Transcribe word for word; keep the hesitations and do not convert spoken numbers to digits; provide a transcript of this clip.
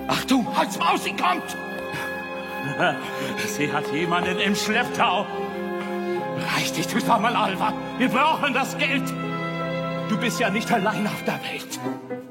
Achtung, halt's Maus, sie kommt! Sie hat jemanden im Schlepptau. Reich dich zusammen, Alva. Wir brauchen das Geld. Du bist ja nicht allein auf der Welt.